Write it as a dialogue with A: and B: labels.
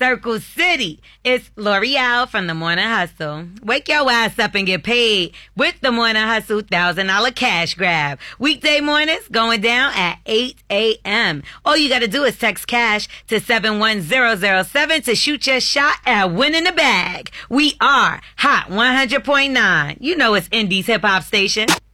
A: Circle City. It's L'Oreal from The Morning Hustle. Wake your ass up and get paid with The Morning Hustle $1,000 cash grab. Weekday mornings going down at 8 a.m. All you gotta do is text cash to 71007 to shoot your shot at winning the bag. We are Hot 100.9. You know it's Indie's hip hop station.